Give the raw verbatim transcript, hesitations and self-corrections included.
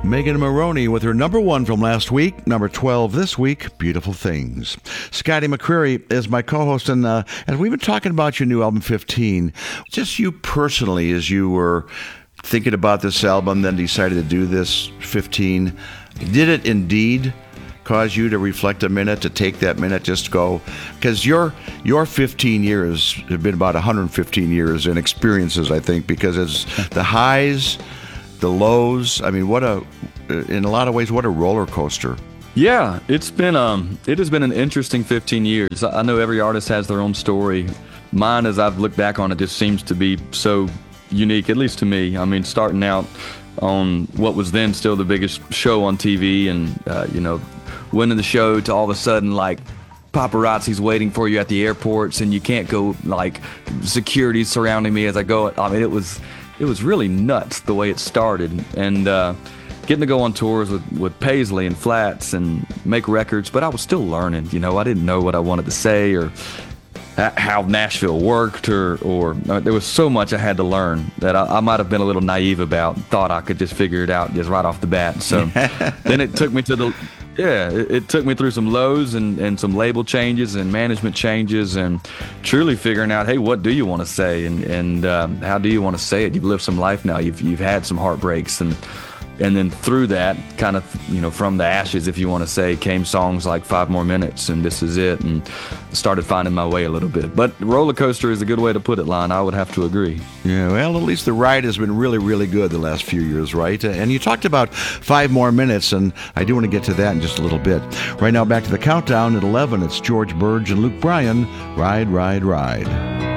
Megan Moroney with her number one from last week, number twelve this week, Beautiful Things. Scotty McCreery is my co-host, and uh, as we've been talking about your new album, fifteen, just you personally, as you were thinking about this album, then decided to do this fifteen, did it indeed cause you to reflect a minute, to take that minute, just go, because your your fifteen years have been about one hundred fifteen years in experiences, I think, because it's the highs, the lows. I mean, what a, in a lot of ways, what a roller coaster. Yeah, it's been um, it has been an interesting fifteen years. I know every artist has their own story. Mine, as I've looked back on it, just seems to be so unique, at least to me. I mean, starting out on what was then still the biggest show on T V, and uh, you know, winning the show, to all of a sudden, like, paparazzi's waiting for you at the airports, and you can't go, like, security surrounding me as I go. I mean, it was. It was really nuts the way it started, and uh, getting to go on tours with, with Paisley and Flats and make records, but I was still learning. You know, I didn't know what I wanted to say or how Nashville worked, or, or uh, there was so much I had to learn that I, I might have been a little naive about, thought I could just figure it out just right off the bat. So then it took me to the... Yeah, it, it took me through some lows and, and some label changes and management changes, and truly figuring out, hey, what do you want to say, and and um, how do you want to say it? You've lived some life now. You've you've had some heartbreaks, and and then through that, kind of, you know, from the ashes, if you want to say, came songs like Five More Minutes and This Is It, and started finding my way a little bit. But roller coaster is a good way to put it, Lon. I would have to agree. Yeah, well, at least the ride has been really, really good the last few years, right? And you talked about Five More Minutes, and I do want to get to that in just a little bit. Right now, back to the countdown at eleven. It's George Burge and Luke Bryan, Ride, Ride, Ride.